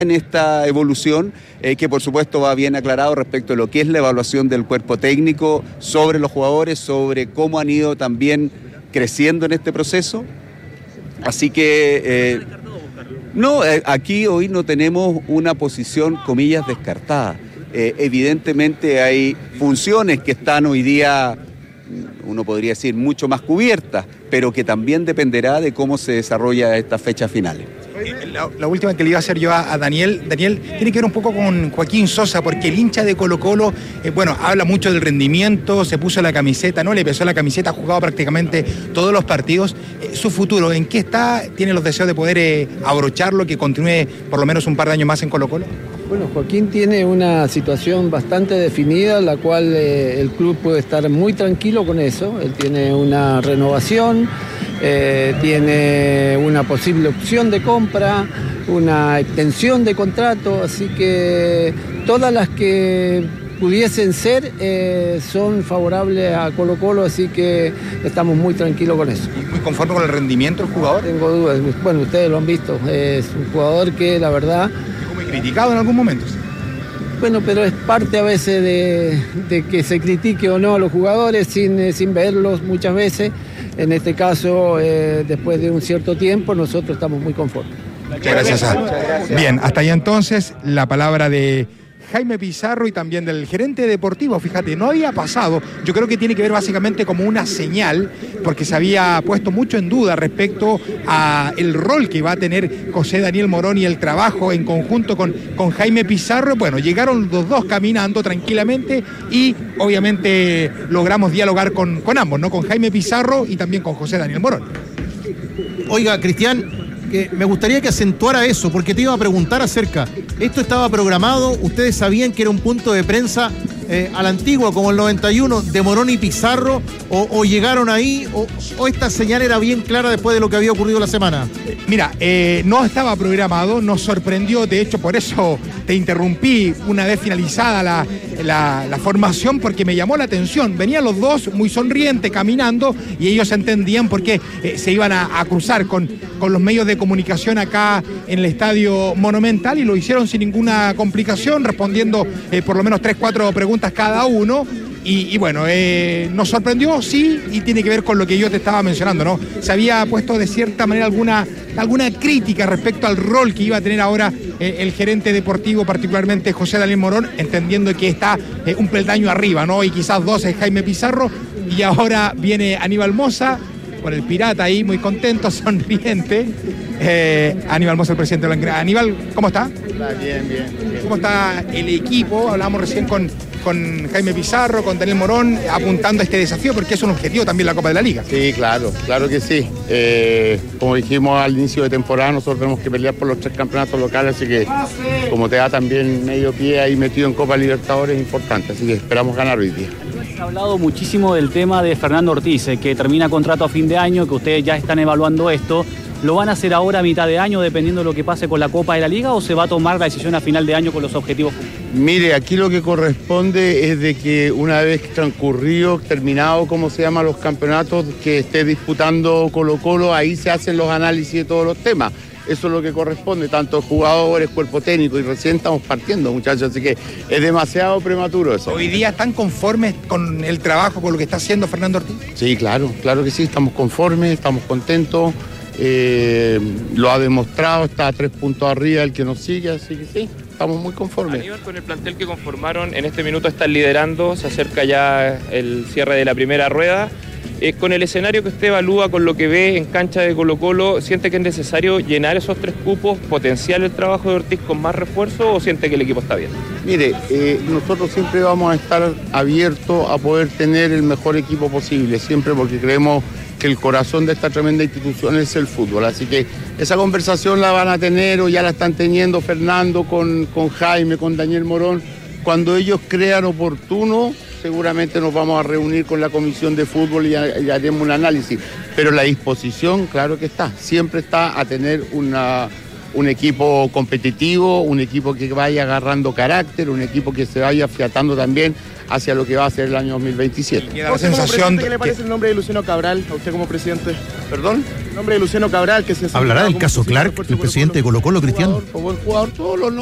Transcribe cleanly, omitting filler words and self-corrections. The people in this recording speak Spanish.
en esta evolución, que por supuesto va bien aclarado respecto a lo que es la evaluación del cuerpo técnico sobre los jugadores, sobre cómo han ido también creciendo en este proceso. Así que aquí hoy no tenemos una posición, comillas, descartada. Evidentemente hay funciones que están hoy día, uno podría decir, mucho más cubiertas, pero que también dependerá de cómo se desarrolla estas fechas finales. La última que le iba a hacer yo a Daniel. Daniel, tiene que ver un poco con Joaquín Sosa, porque el hincha de Colo-Colo, habla mucho del rendimiento, se puso la camiseta, ¿no? Le pesó la camiseta, ha jugado prácticamente todos los partidos. Su futuro, ¿en qué está? ¿Tiene los deseos de poder abrocharlo, que continúe por lo menos un par de años más en Colo-Colo? Bueno, Joaquín tiene una situación bastante definida, la cual el club puede estar muy tranquilo con eso. Él tiene una renovación, tiene una posible opción de compra, una extensión de contrato, así que todas las que pudiesen ser son favorables a Colo-Colo, así que estamos muy tranquilos con eso. ¿Muy conforme con el rendimiento del jugador? Tengo dudas, bueno, ustedes lo han visto, es un jugador que la verdad... ¿Muy criticado en algún momento? Bueno, pero es parte a veces de que se critique o no a los jugadores sin verlos muchas veces. En este caso, después de un cierto tiempo, nosotros estamos muy conformes. Muchas gracias. Bien, hasta ahí entonces la palabra de Jaime Pizarro y también del gerente deportivo. Fíjate, no había pasado, yo creo que tiene que ver básicamente como una señal, porque se había puesto mucho en duda respecto a el rol que va a tener José Daniel Morón y el trabajo en conjunto con Jaime Pizarro. Bueno, llegaron los dos caminando tranquilamente y obviamente logramos dialogar con ambos, ¿no? Con Jaime Pizarro y también con José Daniel Morón. Oiga, Cristian, que me gustaría que acentuara eso, porque te iba a preguntar acerca, ¿esto estaba programado? ¿Ustedes sabían que era un punto de prensa a la antigua, como el 91, de Morón y Pizarro, o llegaron ahí, o esta señal era bien clara después de lo que había ocurrido la semana? Mira, no estaba programado, nos sorprendió, de hecho por eso te interrumpí una vez finalizada la formación, porque me llamó la atención. Venían los dos muy sonrientes caminando y ellos entendían por qué se iban a cruzar con los medios de comunicación acá en el Estadio Monumental, y lo hicieron sin ninguna complicación, respondiendo por lo menos 3-4 preguntas cada uno. Y bueno, nos sorprendió, sí, y tiene que ver con lo que yo te estaba mencionando, ¿no? Se había puesto de cierta manera alguna crítica respecto al rol que iba a tener ahora el gerente deportivo, particularmente José Daniel Morón, entendiendo que está un peldaño arriba, ¿no? Y quizás dos es Jaime Pizarro, y ahora viene Aníbal Mosa, con el Pirata ahí, muy contento, sonriente. Aníbal Mosa, el presidente de la... Aníbal, ¿cómo está? Bien. ¿Cómo está el equipo? Hablábamos recién con Jaime Pizarro, con Daniel Morón, apuntando a este desafío, porque es un objetivo también la Copa de la Liga. Sí, claro que sí. Como dijimos al inicio de temporada, nosotros tenemos que pelear por los 3 campeonatos locales, así que como te da también medio pie ahí metido en Copa Libertadores, es importante, así que esperamos ganar hoy día. Se ha hablado muchísimo del tema de Fernando Ortiz, que termina contrato a fin de año, que ustedes ya están evaluando esto. ¿Lo van a hacer ahora a mitad de año dependiendo de lo que pase con la Copa de la Liga, o se va a tomar la decisión a final de año con los objetivos? Mire, aquí lo que corresponde es de que una vez transcurrido, terminado, ¿cómo se llaman los campeonatos que esté disputando Colo-Colo? Ahí se hacen los análisis de todos los temas. Eso es lo que corresponde, tanto jugadores, cuerpo técnico, y recién estamos partiendo, muchachos, así que es demasiado prematuro eso. ¿Hoy día están conformes con el trabajo, con lo que está haciendo Fernando Ortiz? Sí, claro que sí, estamos conformes, estamos contentos. Lo ha demostrado, está a 3 puntos arriba el que nos sigue, así que sí, estamos muy conformes. Aníbal, con el plantel que conformaron, en este minuto están liderando, se acerca ya el cierre de la primera rueda. Con el escenario que usted evalúa, con lo que ve en cancha de Colo-Colo, ¿siente que es necesario llenar esos 3 cupos, potenciar el trabajo de Ortiz con más refuerzo, o siente que el equipo está bien? Mire, nosotros siempre vamos a estar abiertos a poder tener el mejor equipo posible, siempre, porque creemos que el corazón de esta tremenda institución es el fútbol, así que esa conversación la van a tener, o ya la están teniendo Fernando con Jaime, con Daniel Morón. Cuando ellos crean oportuno, seguramente nos vamos a reunir con la comisión de fútbol y haremos un análisis, pero la disposición, claro que está, siempre está a tener un equipo competitivo, un equipo que vaya agarrando carácter, un equipo que se vaya afiatando también hacia lo que va a ser el año 2027. Queda la sensación ¿Qué le parece el nombre de Luciano Cabral a usted como presidente? ¿Perdón? El nombre de Luciano Cabral que se... ¿Hablará del caso Clark, el presidente de Colo-Colo, Cristian? Buen jugador, todos los